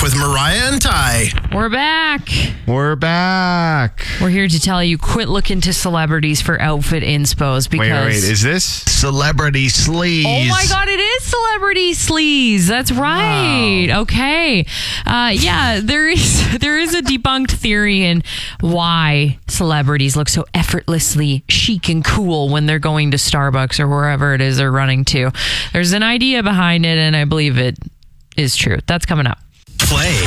with Mariah and Ty. We're back. We're back. We're here to tell you, quit looking to celebrities for outfit inspos because... Wait. Is this Celebrity sleaze. Oh my God, it is celebrity sleaze. That's right. Wow. Okay. There is a debunked theory in why celebrities look so effortlessly chic and cool when they're going to Starbucks or wherever it is they're running to. There's an idea behind it, and I believe it is true. That's coming up. Play.